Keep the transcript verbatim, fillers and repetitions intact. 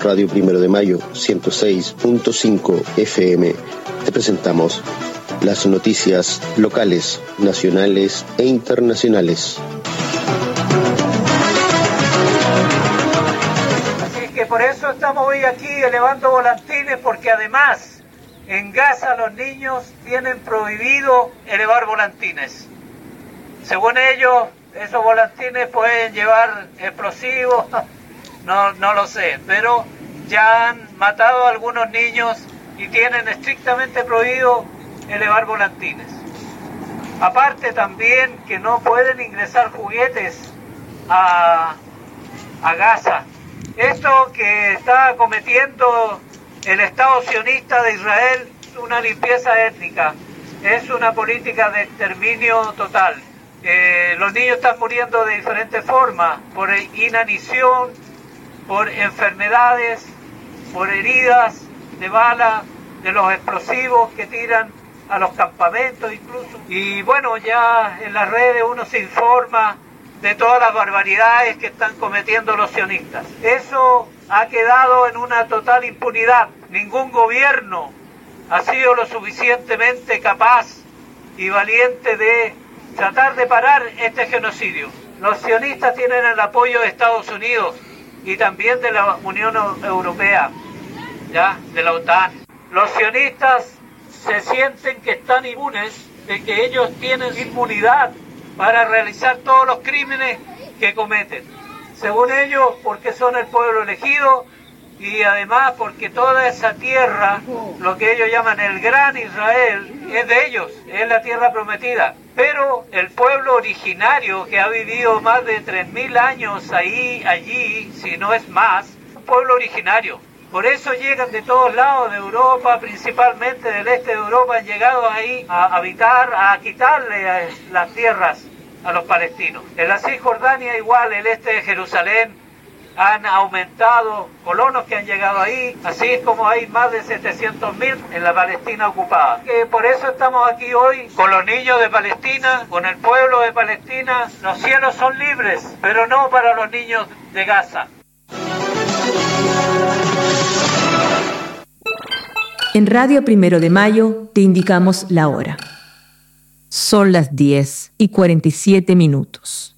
Radio Primero de Mayo, ciento seis punto cinco F M, te presentamos las noticias locales, nacionales e internacionales. Así que por eso estamos hoy aquí elevando volantines, porque además en Gaza los niños tienen prohibido elevar volantines. Según ellos, esos volantines pueden llevar explosivos, no, no lo sé, pero ya han matado a algunos niños y tienen estrictamente prohibido elevar volantines. Aparte también que no pueden ingresar juguetes a, a Gaza. Esto que está cometiendo el Estado sionista de Israel es una limpieza étnica, es una política de exterminio total. Eh, los niños están muriendo de diferentes formas, por inanición, por enfermedades, por heridas de bala, de los explosivos que tiran a los campamentos incluso. Y bueno, ya en las redes uno se informa de todas las barbaridades que están cometiendo los sionistas. Eso ha quedado en una total impunidad. Ningún gobierno ha sido lo suficientemente capaz y valiente de tratar de parar este genocidio. Los sionistas tienen el apoyo de Estados Unidos y también de la Unión Europea, ya, de la OTAN. Los sionistas se sienten que están inmunes, de que ellos tienen inmunidad para realizar todos los crímenes que cometen. Según ellos, porque son el pueblo elegido y además porque toda esa tierra, lo que ellos llaman el Gran Israel, es de ellos, es la tierra prometida. Pero el pueblo originario que ha vivido más de tres mil años ahí, allí, si no es más, un pueblo originario. Por eso llegan de todos lados de Europa, principalmente del este de Europa, han llegado ahí a habitar, a quitarle las tierras a los palestinos. En la Cisjordania igual, el este de Jerusalén, han aumentado colonos que han llegado ahí, así como hay más de setecientos mil en la Palestina ocupada. Que por eso estamos aquí hoy con los niños de Palestina, con el pueblo de Palestina. Los cielos son libres, pero no para los niños de Gaza. En Radio Primero de Mayo te indicamos la hora. Son las diez y cuarenta y siete minutos.